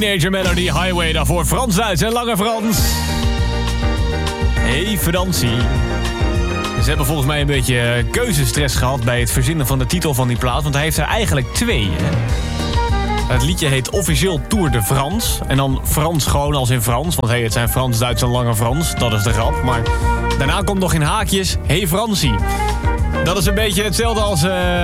Teenager Melody Highway, daarvoor Frans-Duits en Lange Frans. Hey Fransie. Ze hebben volgens mij een beetje keuzestress gehad bij het verzinnen van de titel van die plaat. Want hij heeft er eigenlijk 2. Hè? Het liedje heet officieel Tour de France. En dan Frans gewoon als in Frans. Want het zijn Frans-Duits en Lange Frans. Dat is de grap. Maar daarna komt nog in haakjes Hey Fransie. Dat is een beetje hetzelfde als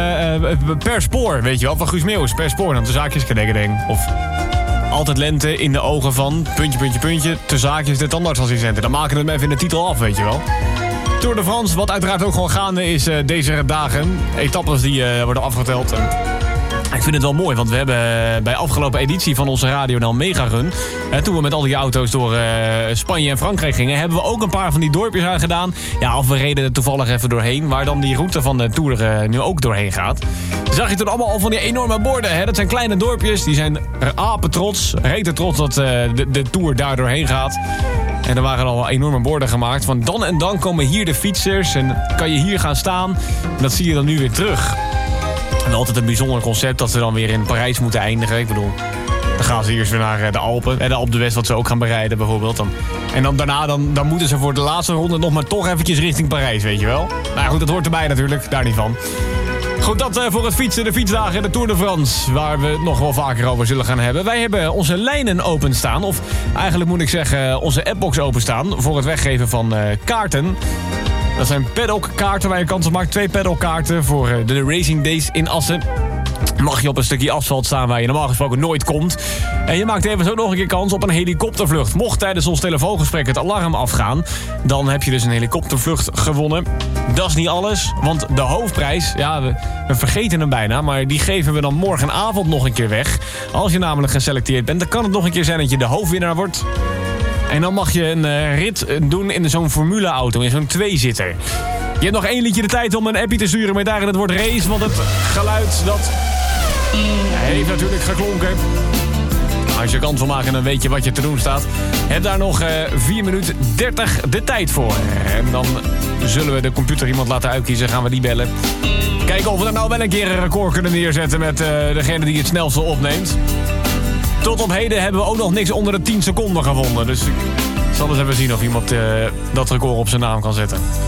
Per Spoor, weet je wel, van Guus Meeuwis. Per Spoor, dan de zaakjes kadekkedeng. Of Altijd lente in de ogen van puntje, puntje, puntje. Te zaakjes de tandartsassistenten. Dan maken we hem even in de titel af, weet je wel. Tour de France, wat uiteraard ook gewoon gaande is deze dagen. Etappes die worden afgeteld. Ik vind het wel mooi, want we hebben bij afgelopen editie van onze Radio nou Mega Run, toen we met al die auto's door Spanje en Frankrijk gingen, hebben we ook een paar van die dorpjes aangedaan. Ja, of we reden er toevallig even doorheen, waar dan die route van de Tour nu ook doorheen gaat. Zag je toen allemaal al van die enorme borden, hè? Dat zijn kleine dorpjes, die zijn apetrots, rete trots dat de Tour daar doorheen gaat. En er waren al enorme borden gemaakt van dan en dan komen hier de fietsers en kan je hier gaan staan. En dat zie je dan nu weer terug. En altijd een bijzonder concept dat ze dan weer in Parijs moeten eindigen. Ik bedoel, dan gaan ze eerst weer naar de Alpen. De Alpe d'Huez, wat ze ook gaan bereiden bijvoorbeeld. En dan daarna dan moeten ze voor de laatste ronde nog maar toch eventjes richting Parijs, weet je wel. Nou ja, goed, dat hoort erbij natuurlijk, daar niet van. Goed, dat voor het fietsen, de fietsdagen, de Tour de France, waar we het nog wel vaker over zullen gaan hebben. Wij hebben onze lijnen openstaan, of eigenlijk moet ik zeggen onze appbox openstaan voor het weggeven van kaarten. Dat zijn paddockkaarten waar je kans op maakt. 2 paddockkaarten voor de Racing Days in Assen. Mag je op een stukje asfalt staan waar je normaal gesproken nooit komt. En je maakt even zo nog een keer kans op een helikoptervlucht. Mocht tijdens ons telefoongesprek het alarm afgaan, dan heb je dus een helikoptervlucht gewonnen. Dat is niet alles, want de hoofdprijs, ja, we vergeten hem bijna, maar die geven we dan morgenavond nog een keer weg. Als je namelijk geselecteerd bent, dan kan het nog een keer zijn dat je de hoofdwinnaar wordt. En dan mag je een rit doen in zo'n formuleauto, in zo'n 2-zitter. Je hebt nog 1 liedje de tijd om een appie te sturen met daarin het woord race. Want het geluid, dat heeft natuurlijk geklonken. Als je kans wil maken, dan weet je wat je te doen staat. Heb daar nog 4 minuten 30 de tijd voor. En dan zullen we de computer iemand laten uitkiezen. Gaan we die bellen. Kijken of we er nou wel een keer een record kunnen neerzetten met degene die het snelste opneemt. Tot op heden hebben we ook nog niks onder de 10 seconden gevonden. Dus ik zal eens even zien of iemand dat record op zijn naam kan zetten.